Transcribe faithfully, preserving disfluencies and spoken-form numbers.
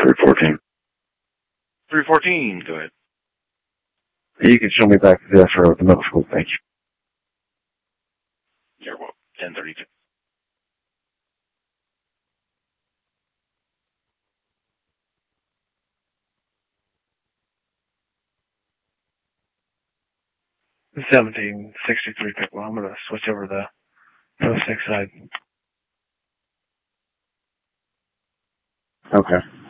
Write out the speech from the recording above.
three fourteen. three fourteen, go ahead. You can show me back to the after of the middle school, thank you. You're welcome. ten thirty-two. seventeen sixty-three Pickle. I'm going to switch over to the six side. Okay.